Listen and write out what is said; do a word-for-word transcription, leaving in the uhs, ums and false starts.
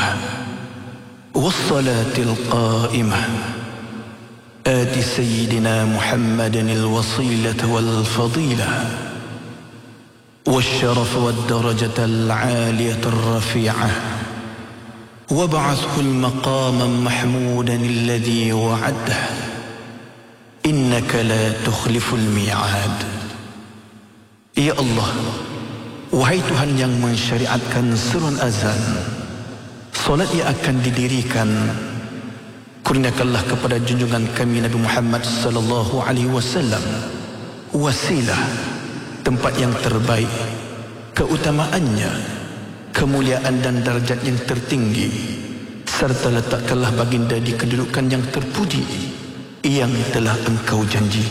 الدائمة والصلاة القائمة آت سيدنا محمد الوصيلة والفضيلة والشرف والدرجة العالية الرفيعة وابعثه المقام محمودا الذي وعده إنك لا تخلف الميعاد. Ya Allah, wahai Tuhan yang mensyariatkan serun azan, solat yang akan didirikan, kurniakanlah kepada junjungan kami Nabi Muhammad sallallahu alaihi wasallam wasilah, tempat yang terbaik, keutamaannya, kemuliaan dan darjat yang tertinggi, serta letakkanlah baginda di kedudukan yang terpuji yang telah engkau janji.